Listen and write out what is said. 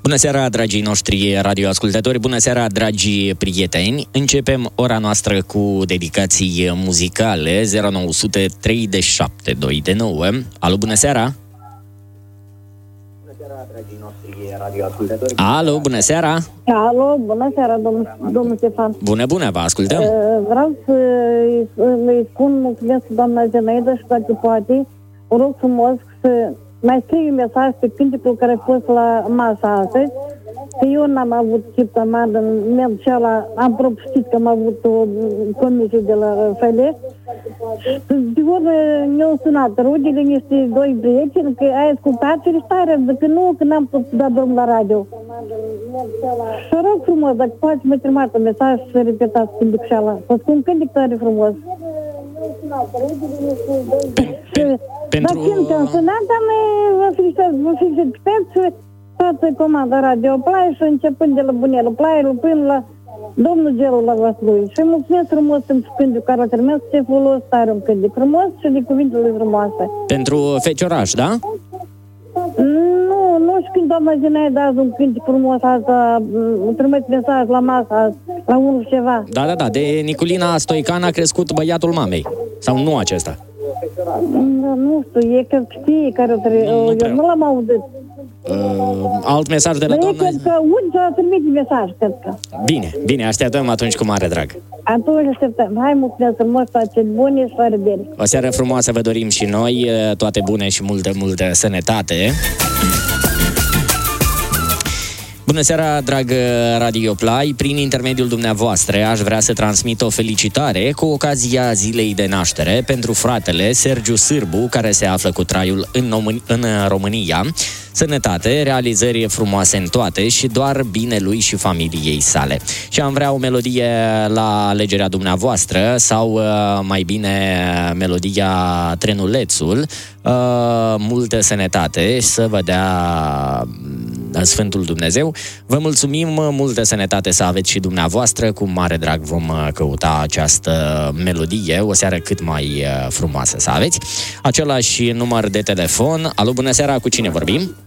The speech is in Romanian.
Bună seara, dragii noștri radioascultători, bună seara, dragi prieteni. Începem ora noastră cu dedicații muzicale 0900 37 229. Alo, bună seara! Bună seara, dragii noștri radioascultători. Alo, bună seara! Alo, bună seara, domnul Ștefan. Bună, vă ascultăm. Vreau să-i spun mulțumesc doamna Zenaida și dacă poate, o rog frumos să mai scriu un mesaj pe cântecul care a fost la masa astăzi, că eu n-am avut chip să mă în ceala, am propustit că am avut o comisie de la Fele. De urmă ne-au sunat rudele niște doi prieteni, că ai ascultat felicitarea, că nu, că n-am putut da drum la radio. Să rog frumos, dacă poate mă trimite un mesaj să repetați cântecul ceala. Să spun cântec tare frumos. Pentru... Dar fiindcă am sunat, vă felicitez toată comanda Radio Play și începând de la bunelul Playul până la domnul Gelul la Vaslui. Și mulțumesc frumos pentru cântecul care a trimis, să folos tare un cântec frumos și de cuvintele frumoase. Pentru Fecioraș, da? Nu știu când doamna Zenaida azi un cântec frumos asta, trimite mesaj la masă, la unul ceva. Da, de Niculina Stoican a crescut băiatul mamei. Sau nu acesta? Nu știu, e că știe care eu nu l-am auzit. Alt mesaj de la doamna... Cred că unde a trimite mesaj, cred că. Bine, așteptăm atunci cu mare drag. Atunci așteptăm. Hai, mulțumesc frumos, toate bune și fără bine. O seară frumoasă vă dorim și noi, toate bune și multă sănătate. Bună seara, dragă Radio Play. Prin intermediul dumneavoastră aș vrea să transmit o felicitare cu ocazia zilei de naștere pentru fratele Sergiu Sârbu, care se află cu traiul în România. Sănătate, realizări frumoase în toate și doar bine lui și familiei sale. Și am vrea o melodie la alegerea dumneavoastră sau mai bine melodia Trenulețul. Multă sănătate, să vă dea Sfântul Dumnezeu. Vă mulțumim, multă sănătate să aveți și dumneavoastră. Cu mare drag vom căuta această melodie, o seară cât mai frumoasă să aveți. Același număr de telefon. Alo, bună seara, cu cine vorbim?